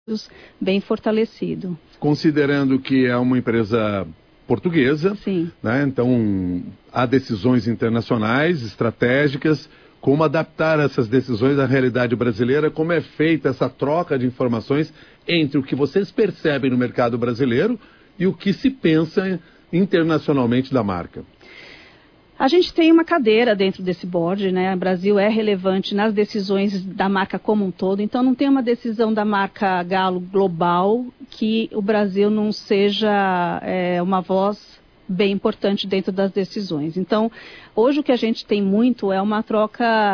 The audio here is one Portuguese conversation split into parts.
bem fortalecido. Considerando que é uma empresa portuguesa, sim, né? Então há decisões internacionais, estratégicas, como adaptar essas decisões à realidade brasileira, como é feita essa troca de informações entre o que vocês percebem no mercado brasileiro e o que se pensa internacionalmente da marca. A gente tem uma cadeira dentro desse board, né? O Brasil é relevante nas decisões da marca como um todo, então não tem uma decisão da marca Galo global que o Brasil não seja uma voz bem importante dentro das decisões. Então, hoje o que a gente tem muito é uma troca,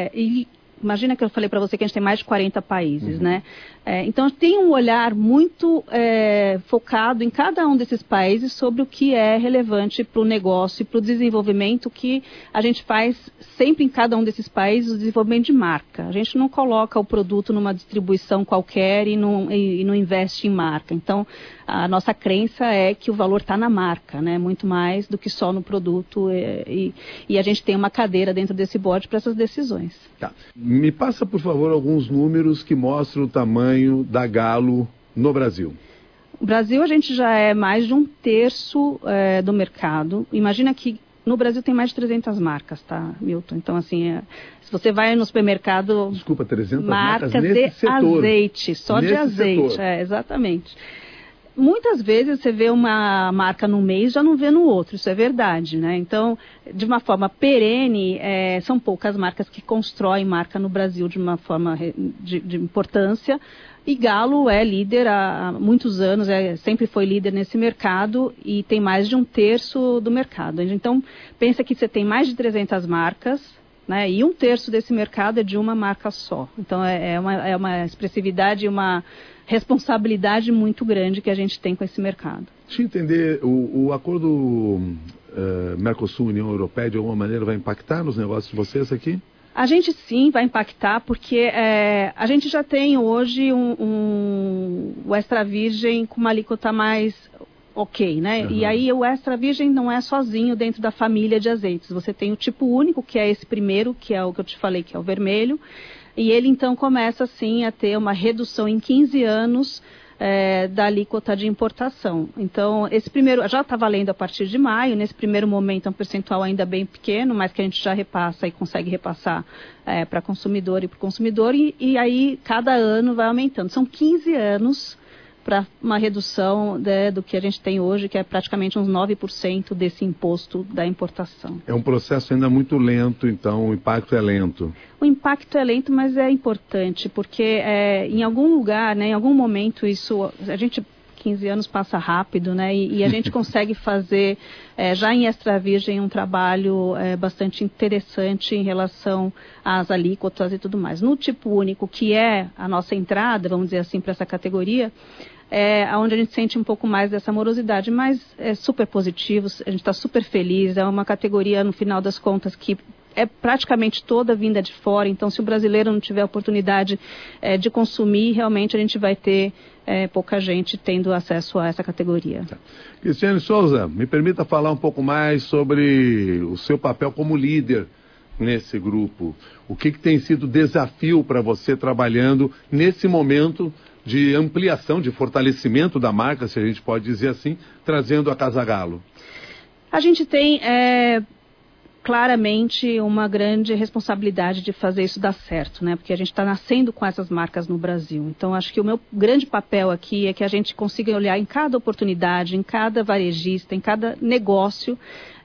imagina que eu falei para você que a gente tem mais de 40 países, né? Então, tem um olhar muito focado em cada um desses países sobre o que é relevante para o negócio e para o desenvolvimento que a gente faz sempre em cada um desses países, o desenvolvimento de marca. A gente não coloca o produto numa distribuição qualquer e não investe em marca. Então, a nossa crença é que o valor está na marca, né? Muito mais do que só no produto e a gente tem uma cadeira dentro desse board para essas decisões. Tá. Me passa, por favor, alguns números que mostram o tamanho da Galo no Brasil. O Brasil, a gente já é mais de 1/3 do mercado. Imagina que no Brasil tem mais de 300 marcas, tá, Milton? Então, assim, se você vai no supermercado... Desculpa, 300 marcas nesse de setor. Azeite, só nesse de azeite. Setor. Exatamente. Muitas vezes você vê uma marca num mês, já não vê no outro, isso é verdade, né? Então, de uma forma perene, são poucas marcas que constroem marca no Brasil de uma forma de importância. E Galo é líder há muitos anos, sempre foi líder nesse mercado e tem mais de 1/3 do mercado. Então, pensa que você tem mais de 300 marcas, né? E 1/3 desse mercado é de uma marca só. Então, é uma expressividade e uma responsabilidade muito grande que a gente tem com esse mercado. Deixa eu entender, o acordo Mercosul-União Europeia de alguma maneira vai impactar nos negócios de vocês aqui? A gente sim vai impactar porque a gente já tem hoje o extra virgem com uma alíquota mais ok, né? Uhum. E aí o extra virgem não é sozinho dentro da família de azeites. Você tem o tipo único, que é esse primeiro, que é o que eu te falei, que é o vermelho. E ele, então, começa, sim, a ter uma redução em 15 anos da alíquota de importação. Então, esse primeiro já está valendo a partir de maio. Nesse primeiro momento é um percentual ainda bem pequeno, mas que a gente já repassa e consegue repassar para consumidor e para o consumidor. E aí, cada ano vai aumentando. São 15 anos para uma redução do que a gente tem hoje, que é praticamente uns 9% desse imposto da importação. É um processo ainda muito lento, então o impacto é lento. O impacto é lento, mas é importante, porque em algum lugar, né, em algum momento, a gente 15 anos passa rápido, né, e a gente consegue fazer, já em extra virgem, um trabalho bastante interessante em relação às alíquotas e tudo mais. No tipo único, que é a nossa entrada, vamos dizer assim, para essa categoria, onde a gente sente um pouco mais dessa morosidade, mas é super positivo, a gente está super feliz, é uma categoria, no final das contas, que é praticamente toda vinda de fora, então se o brasileiro não tiver a oportunidade de consumir, realmente a gente vai ter pouca gente tendo acesso a essa categoria. Cristiane Souza, me permita falar um pouco mais sobre o seu papel como líder nesse grupo. O que tem sido desafio para você trabalhando nesse momento de ampliação, de fortalecimento da marca, se a gente pode dizer assim, trazendo a Casa Galo? A gente tem claramente uma grande responsabilidade de fazer isso dar certo, né? Porque a gente está nascendo com essas marcas no Brasil. Então, acho que o meu grande papel aqui é que a gente consiga olhar em cada oportunidade, em cada varejista, em cada negócio,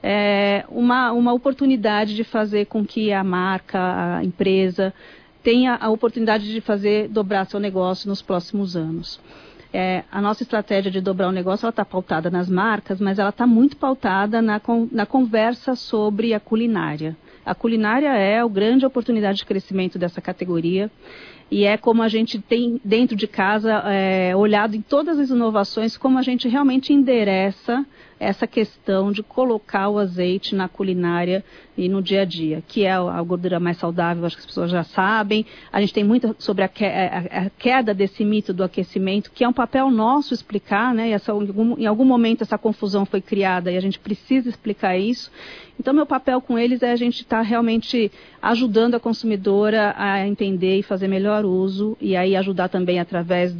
uma oportunidade de fazer com que a marca, a empresa, tenha a oportunidade de fazer dobrar seu negócio nos próximos anos. A nossa estratégia de dobrar o negócio, ela está pautada nas marcas, mas ela está muito pautada na conversa sobre a culinária. A culinária é a grande oportunidade de crescimento dessa categoria e é como a gente tem dentro de casa olhado em todas as inovações, como a gente realmente endereça essa questão de colocar o azeite na culinária e no dia a dia, que é a gordura mais saudável, acho que as pessoas já sabem. A gente tem muito sobre a queda desse mito do aquecimento, que é um papel nosso explicar, né? Em algum momento essa confusão foi criada e a gente precisa explicar isso. Então, meu papel com eles é a gente estar realmente ajudando a consumidora a entender e fazer melhor uso, e aí ajudar também através